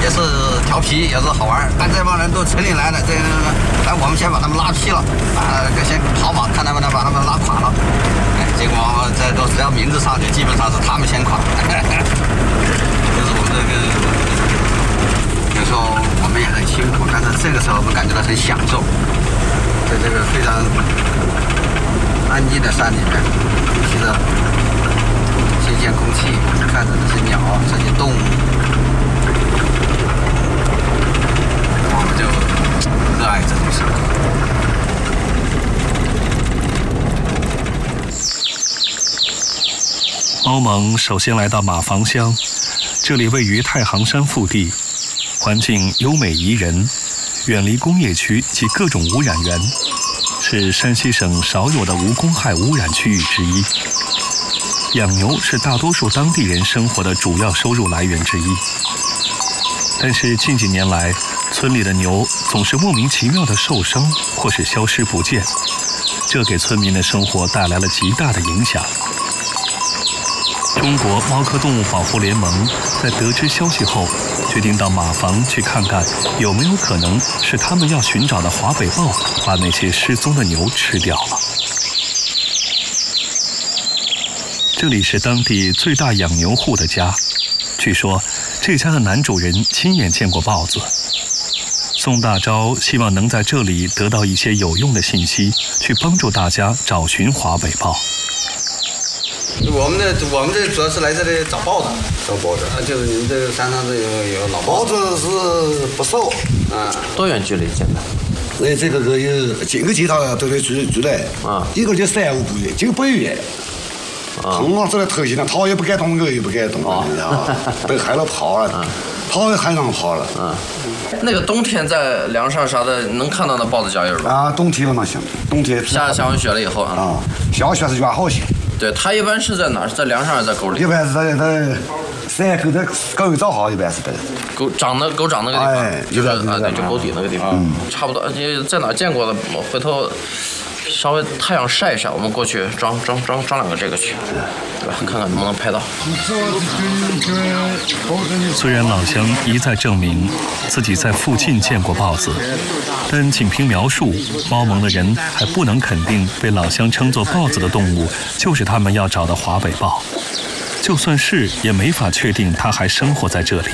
也是调皮，也是好玩。但这帮人都城里来的，来我们先把他们拉劈了，先跑马，看能不能把他们拉垮了。结果这都只要名字上去，基本上是他们先垮。就是我们这个，有时候我们也很辛苦，但是这个时候我们感觉到很享受，在这个非常安静的山里面，吸着新鲜空气，看着这些鸟、这些动物，我们就热爱这种生活。 猫蒙首先来到马房乡，这里位于太行山腹地，环境优美宜人，远离工业区及各种污染源，是山西省少有的无公害污染区域之一。养牛是大多数当地人生活的主要收入来源之一。但是近几年来，村里的牛总是莫名其妙的受伤或是消失不见，这给村民的生活带来了极大的影响。中国猫科动物保护联盟在得知消息后，决定到马房去看看有没有可能是他们要寻找的华北豹把那些失踪的牛吃掉了。这里是当地最大养牛户的家，据说这家的男主人亲眼见过豹子。宋大钊希望能在这里得到一些有用的信息，去帮助大家找寻华北豹。 我们这主要是来这里找豹子，就是你们这个山上这有老豹子是不瘦啊。 多远距离见的？ 这个有几个街道都得住来啊，一个就3、5步远，这个不远。横往这来偷袭呢，逃也不敢动，我也不敢动，你知道吧？被害了跑了，跑也害让跑了。 那个冬天在梁上啥的能看到那豹子脚印吧？ 啊，冬天了那行，冬天下完雪了以后啊， 下雪是远好些。 对，它一般是在哪儿？在梁上还是在沟里？ 一般是在山沟的沟找好，一般是在沟长那个地方，就是对，就沟底那个地方，差不多。你在哪儿见过的？我回头稍微太阳晒一晒，我们过去装2个这个去，对吧？看看能不能拍到。 虽然老乡一再证明自己在附近见过豹子，但仅凭描述，猫蒙的人还不能肯定被老乡称作豹子的动物就是他们要找的华北豹。就算是，也没法确定它还生活在这里。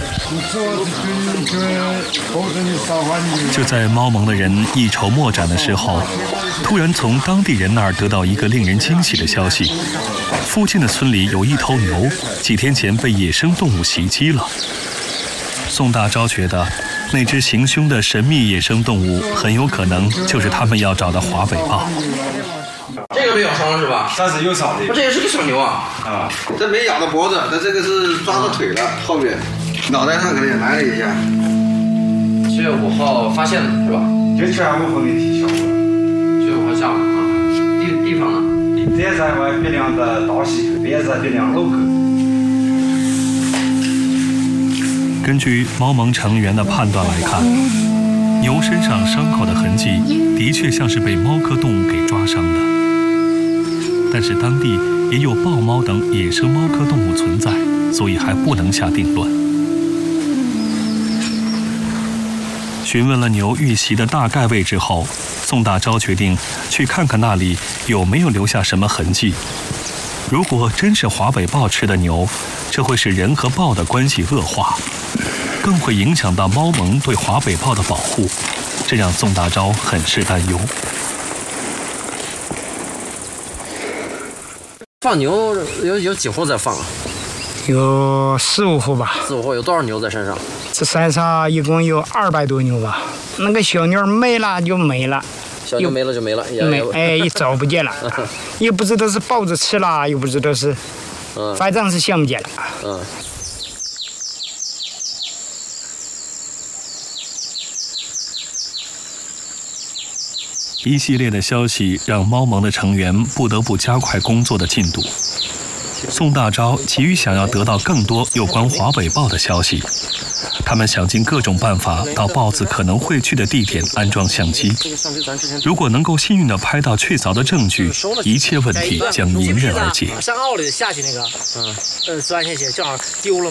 就在猫蒙的人一筹莫展的时候，突然从当地人那儿得到一个令人惊喜的消息：附近的村里有一头牛，几天前被野生动物袭击了。宋大钊觉得，那只行凶的神秘野生动物很有可能就是他们要找的华北豹。 这个没咬伤是吧？ 它是有伤的。 这也是个小牛啊！ 这没咬到脖子，但这个是抓到腿了，后面脑袋上可能也来了一下。 7月5号发现的是吧？ 就7月5号那天下午。 7月5号下午啊。地方呢？ 地点在别梁的大溪口，也在别梁路口。 根据猫蒙成员的判断来看，牛身上伤口的痕迹的确像是被猫科动物给抓伤的，但是当地也有豹猫等野生猫科动物存在，所以还不能下定论。询问了牛遇袭的大概位置后，宋大钊决定去看看那里有没有留下什么痕迹。如果真是华北豹吃的牛，这会使人和豹的关系恶化，更会影响到猫蒙对华北豹的保护，这让宋大钊很是担忧。 放牛有几户在放啊？ 有4、5户吧。 4、5户有多少牛在山上？ 这山上一共有200多牛吧。那个小牛没了就没了， 小牛没了就没了， 也找不见了，也不知道是豹子吃了，又不知道是，反正是想不见了。 一系列的消息让猫蒙的成员不得不加快工作的进度。宋大钊急于想要得到更多有关华北豹的消息，他们想尽各种办法到豹子可能会去的地点安装相机。如果能够幸运地拍到确凿的证据，一切问题将迎刃而解。 上坳里下去那个，10万块钱正好丢了。